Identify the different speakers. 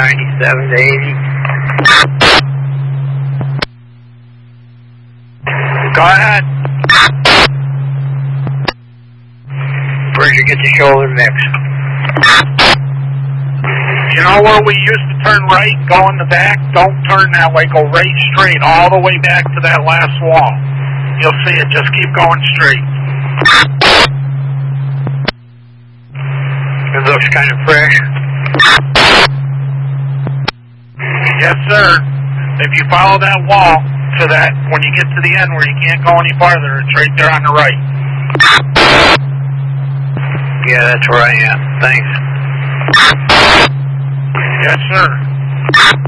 Speaker 1: 97 to 80.
Speaker 2: Go ahead.
Speaker 1: Where'd you get the shoulder mix?
Speaker 2: You know where we used to turn right, go in the back? Don't turn that way. Go right straight all the way back to that last wall. You'll see it. Just keep going straight.
Speaker 1: It looks kind of fresh.
Speaker 2: Yes, sir. If you follow that wall to that, when you get to the end where you can't go any farther, it's right there on the right.
Speaker 1: Yeah, that's where I am. Thanks.
Speaker 2: Yes, sir.